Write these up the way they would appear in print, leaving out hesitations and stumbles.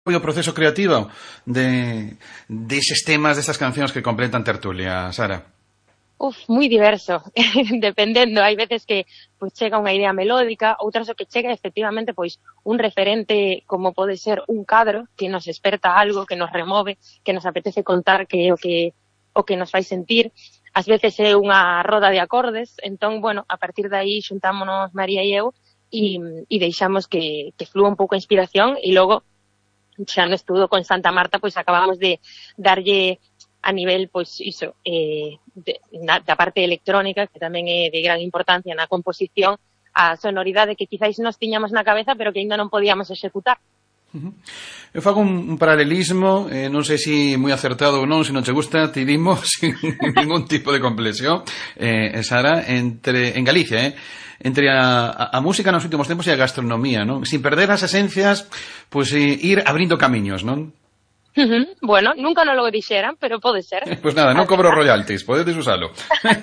foi o proceso creativo deses temas, destas cancións que completan Tertulia, Sara? Moi diverso, dependendo, hai veces que pois chega unha idea melódica, outras o que chega efectivamente pois un referente como pode ser un cadro que nos desperta algo, que nos remove, que nos apetece contar que é o que nos fai sentir. Ás veces é unha roda de acordes, entón, bueno, a partir de aí xuntámonos María e eu e deixamos que flúa un pouco a inspiración e logo xa no estudo con Santa Marta pois acabamos de darlle a nivel, pois, iso, da parte electrónica, que tamén é de gran importancia na composición, a sonoridade que quizáis nos tiñamos na cabeza, pero que ainda non podíamos executar. Eu fago un paralelismo, non sei se moi acertado ou non, se non te gusta, te dimos sin ningún tipo de complexión, Sara, en Galicia, entre a música nos últimos tempos e a gastronomía, non? Sin perder as esencias, pois ir abrindo camiños, non? Bueno, nunca non lo dixeran, pero pode ser. Pois nada, non cobro royalties, podedes usalo.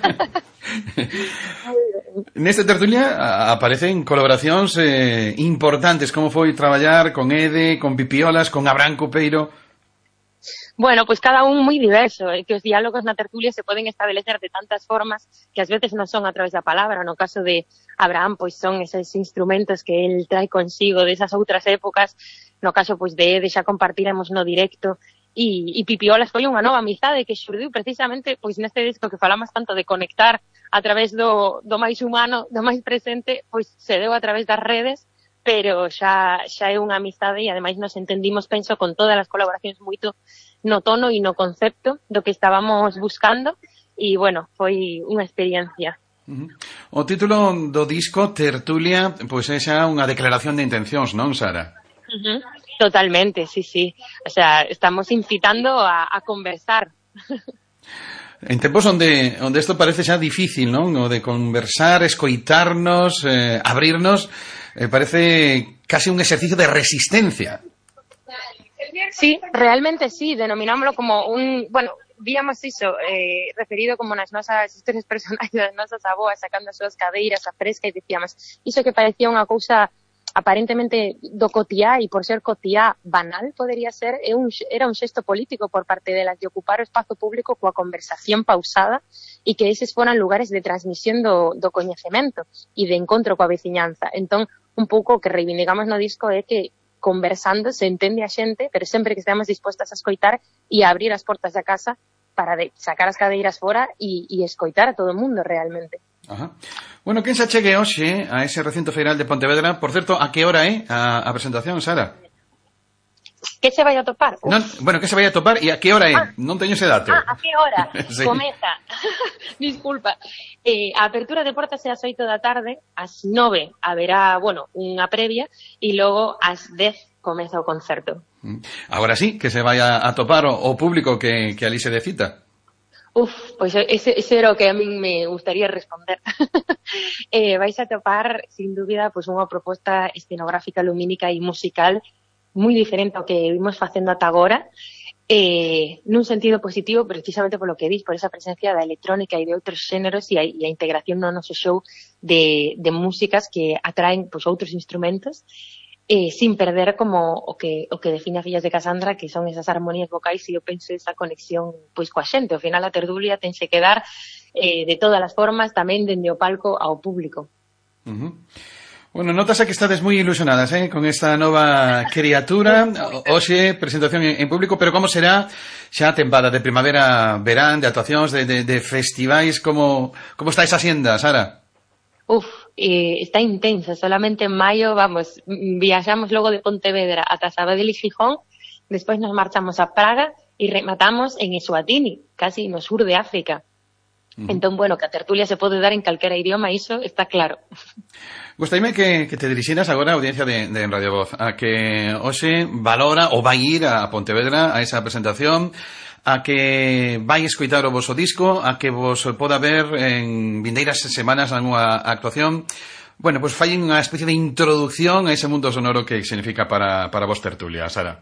Neste tertulia aparecen colaboracións importantes, como foi traballar con Ede, con Pipiolas, con Abraham Cupeiro. Bueno, pois cada un moi diverso, que os diálogos na tertulia se poden establecer de tantas formas que ás veces non son a través da palabra. No caso de Abraham, pois son eses instrumentos que el trae consigo desas outras épocas. No caso pois de Ede xa compartiremos no directo e Pipiolas foi unha nova amizade que xurdiu precisamente pois neste disco que falamos tanto de conectar a través do máis humano, do máis presente, pois se deu a través das redes, pero xa é unha amizade e ademais nos entendimos, penso, con todas as colaboracións moito no tono e no concepto do que estábamos buscando e, bueno, foi unha experiencia. O título do disco, Tertulia, pois é xa unha declaración de intencións, non, Sara? Totalmente, sí. O sea, estamos incitando a conversar. En tempos onde isto parece xa difícil, non? O de conversar, escoitarnos, abrirnos, parece casi un exercicio de resistencia. Sí, realmente sí, denominámoslo como bueno, víamos iso, referido como nas nosas historias personais das nosas aboas sacando as súas cadeiras a fresca e dicíamos, iso que parecía unha cousa aparentemente do cotiá e por ser cotiá banal, podería ser, era un xesto político por parte delas de ocupar o espazo público coa conversación pausada e que eses foran lugares de transmisión do coñecemento e de encontro coa veciñanza. Entón, un pouco o que reivindicamos no disco é que conversando se entende a xente, pero sempre que estemos dispostas a escoitar e a abrir as portas da casa para sacar as cadeiras fora e escoitar a todo o mundo realmente. Ajá. Bueno, quen se achegue hoxe a ese recinto feiral de Pontevedra? Por certo, a que hora é a presentación, Sara? Que se vai a topar? Non, bueno, que se vai a topar e a que hora é? Non teño ese dato. A que hora? Sí. Comeza. Disculpa. A apertura de portas é ás 8 da tarde, ás 9 haberá, bueno, unha previa e logo ás 10 comeza o concerto. Agora sí, que se vai a topar o público que ali se decita. Pois ese era o que a min me gustaría responder. Vais a topar, sin dúbida, pois unha proposta escenográfica, lumínica e musical moi diferente ao que vimos facendo ata agora, nun sentido positivo, precisamente polo que dis, por esa presencia da electrónica e de outros xéneros e a integración no noso show de músicas que atraen pois outros instrumentos, sin perder como o que define a Fillas de Casandra, que son esas armonías vocais e eu penso esa conexión pois coa xente. Ao final a tertulia tense que dar de todas as formas, tamén dende o palco ao público. Bueno, notase que estades moi ilusionadas con esta nova criatura. Hoxe, presentación en público, pero como será xa a tempada de primavera-verán, de actuacións, de festivais? Como está esa xenda, Sara? Está intensa, solamente en maio, vamos, viaxamos logo de Pontevedra ata Sabadell e Gijón, despois nos marchamos a Praga e rematamos en Eswatini, casi no sur de África. Entón, bueno, que a tertulia se pode dar en calquera idioma, iso está claro. Gustaime que te dirixiras agora a audiencia de Radio Voz, a que hoxe valora ou vai ir a Pontevedra a esa presentación, a que vai escoitar o voso disco, a que vos poda ver en vindeiras semanas nunha actuación. Bueno, pois fai unha especie de introducción a ese mundo sonoro que significa para vos tertulia, Sara.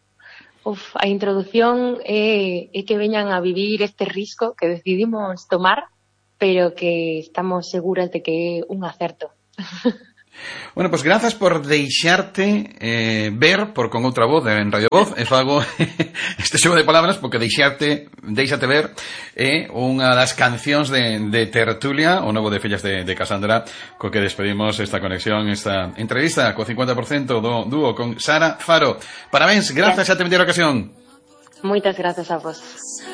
A introducción é que veñan a vivir este risco que decidimos tomar, pero que estamos seguras de que é un acerto. Bueno, pois grazas por deixarte ver por con outra voz en Radio Voz. E fago este xogo de palabras porque deixate ver unha das cancións de Tertulia, o novo de Fillas de Casandra, co que despedimos esta conexión, esta entrevista co 50% do dúo con Sara Faro. Parabéns, grazas, xa te vendera a ocasión. Moitas grazas a vos.